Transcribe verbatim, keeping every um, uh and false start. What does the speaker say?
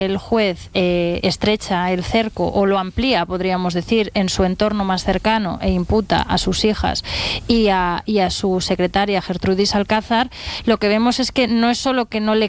el juez eh, estrecha el cerco o lo amplía, podríamos decir, en su entorno más cercano e imputa a sus hijas y a, y a su secretaria Gertrudis Alcázar, lo que vemos es que no es solo que no le